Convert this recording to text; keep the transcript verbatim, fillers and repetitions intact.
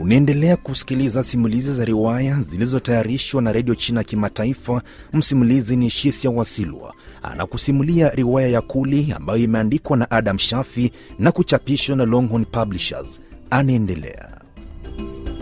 Unaendelea kusikiliza simulizi za riwaya zilizotayarishwa na Radio China Kimataifa. Msimulizi ni Shisia Wasilwa. Anakusimulia riwaya ya Kuli ambayo imeandikwa na Adam Shafi na kuchapishwa na Longhorn Publishers. Anaendelea.